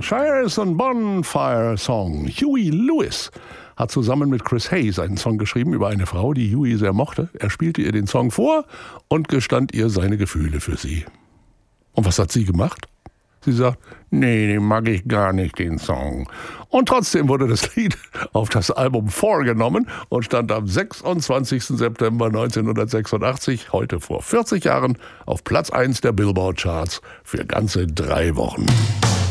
Shire ist ein Bonfire-Song. Huey Lewis hat zusammen mit Chris Hayes einen Song geschrieben über eine Frau, die Huey sehr mochte. Er spielte ihr den Song vor und gestand ihr seine Gefühle für sie. Und was hat sie gemacht? Sie sagt, nee, den mag ich gar nicht, den Song. Und trotzdem wurde das Lied auf das Album vorgenommen und stand am 26. September 1986, heute vor 40 Jahren, auf Platz 1 der Billboard-Charts für ganze 3 Wochen.